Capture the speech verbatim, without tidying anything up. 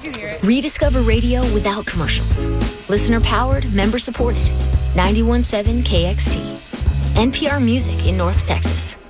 Rediscover radio without commercials. Listener powered, member supported. ninety-one point seven K X T. N P R Music in North Texas.